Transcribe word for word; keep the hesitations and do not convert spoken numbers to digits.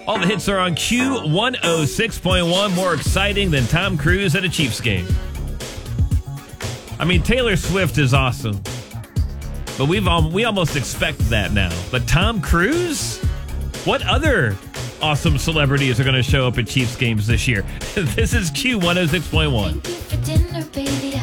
All the hits are on Q one oh six point one. More exciting than Tom Cruise at a Chiefs game. I mean, Taylor Swift is awesome, but we've um, we almost expect that now. But Tom Cruise? What other awesome celebrities are going to show up at Chiefs games this year? This is Q one oh six point one. Thank you for dinner, baby.